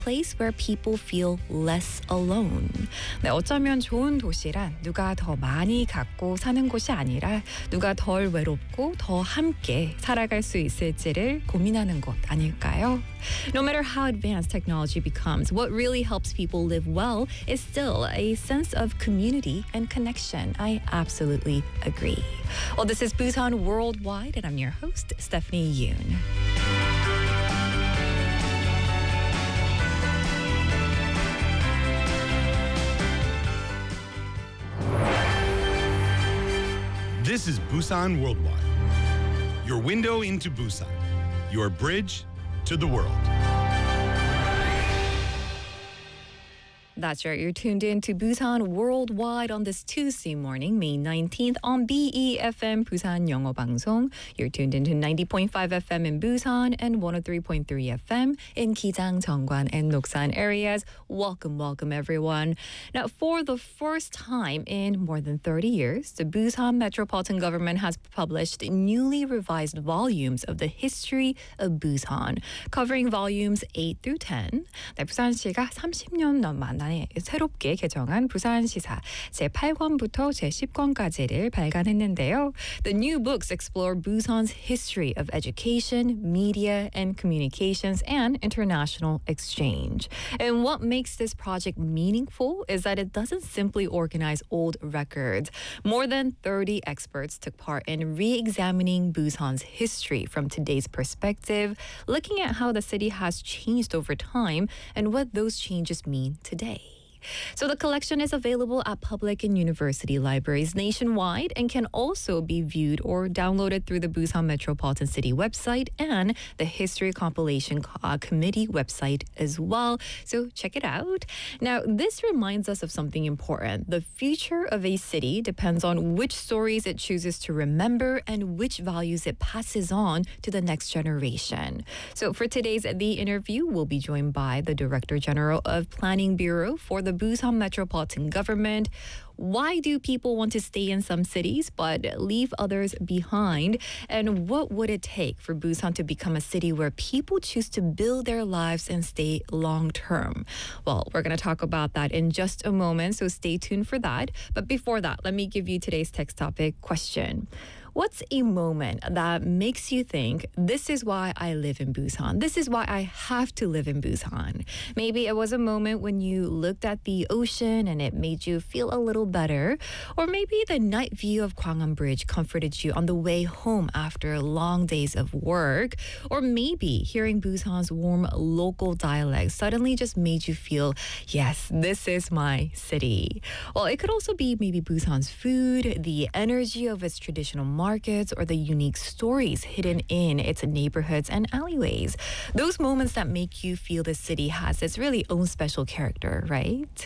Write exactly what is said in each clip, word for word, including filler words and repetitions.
place where people feel less alone. 네, 어쩌면 좋은 도시란 누가 더 많이 갖고 사는 곳이 아니라 누가 덜 외롭고 더 함께 살아갈 수 있을지를 고민하는 곳 아닐까요? No matter how advanced technology becomes, what really helps people live well is still a sense of community and connection. I absolutely agree. Well, this is Busan Worldwide, and I'm your host, Stephanie Yoon. This is Busan Worldwide, your window into Busan, your bridge to the world. That's right. You're tuned in to Busan Worldwide on this Tuesday morning, May nineteenth on B E F M Busan 영어 방송. You're tuned into ninety point five F M in Busan and one oh three point three F M in Gijang, Jeongwan, and Noksan areas. Welcome, welcome, everyone. Now, for the first time in more than thirty years, the Busan Metropolitan Government has published newly revised volumes of the history of Busan, covering volumes eight through ten. 네, 부산시가 삼십 년 만에 새롭게 개정한 부산시사 제팔 권부터 제십 권까지를 발간했는데요. The new books explore Busan's history of education, media, and communications, and international exchange. And what makes this project meaningful is that it doesn't simply organize old records. More than thirty experts took part in re-examining Busan's history from today's perspective, looking at how the city has changed over time and what those changes mean today. So the collection is available at public and university libraries nationwide and can also be viewed or downloaded through the Busan Metropolitan City website and the History Compilation uh, Committee website as well. So check it out. Now, this reminds us of something important. The future of a city depends on which stories it chooses to remember and which values it passes on to the next generation. So for today's The Interview, we'll be joined by the Director General of Planning Bureau for the Busan Metropolitan Government. Why do people want to stay in some cities but leave others behind? And what would it take for Busan to become a city where people choose to build their lives and stay long term? Well, we're going to talk about that in just a moment, so stay tuned for that. But before that, let me give you today's text topic question. What's a moment that makes you think, this is why I live in Busan? This is why I have to live in Busan. Maybe it was a moment when you looked at the ocean and it made you feel a little better. Or maybe the night view of Gwanghwamun Bridge comforted you on the way home after long days of work. Or maybe hearing Busan's warm local dialect suddenly just made you feel, yes, this is my city. Well, it could also be maybe Busan's food, the energy of its traditional markets, or the unique stories hidden in its neighborhoods and alleyways. Those moments that make you feel the city has its really own special character, right?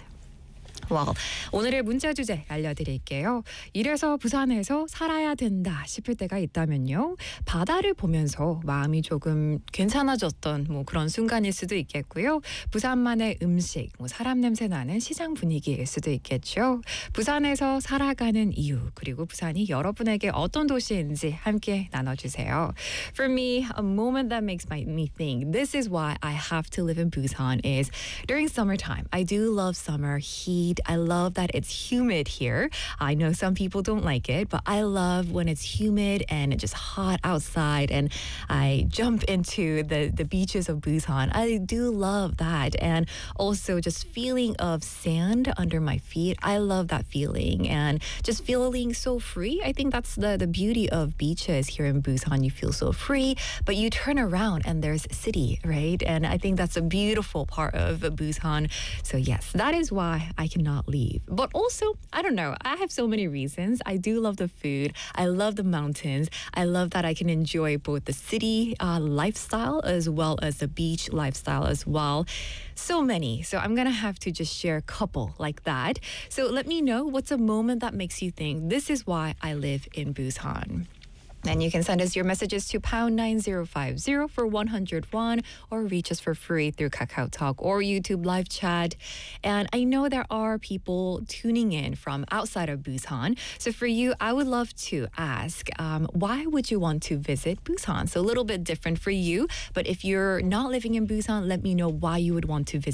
Well, 오늘의 문자 주제 알려드릴게요. 이래서 부산에서 살아야 된다 싶을 때가 있다면요. 바다를 보면서 마음이 조금 괜찮아졌던 뭐 그런 순간일 수도 있겠고요. 부산만의 음식, 뭐 사람 냄새 나는 시장 분위기일 수도 있겠죠. 부산에서 살아가는 이유, 그리고 부산이 여러분에게 어떤 도시인지 함께 나눠주세요. For me, a moment that makes my, me think this is why I have to live in Busan is during summertime. I do love summer heat. I love that it's humid here. I know some people don't like it, but I love when it's humid and it's just hot outside and I jump into the, the beaches of Busan. I do love that. And also just feeling of sand under my feet. I love that feeling and just feeling so free. I think that's the, the beauty of beaches here in Busan. You feel so free, but you turn around and there's city, right? And I think that's a beautiful part of Busan. So yes, that is why I can not leave. But also, I don't know, I have so many reasons. I do love the food. I love the mountains. I love that I can enjoy both the city uh, lifestyle as well as the beach lifestyle as well. So many. So I'm going to have to just share a couple like that. So let me know what's a moment that makes you think, this is why I live in Busan. And you can send us your messages to pound nine zero five zero for one hundred won or reach us for free through Kakao Talk or YouTube live chat. And I know there are people tuning in from outside of Busan. So for you, I would love to ask, um, why would you want to visit Busan? So a little bit different for you. But if you're not living in Busan, let me know why you would want to visit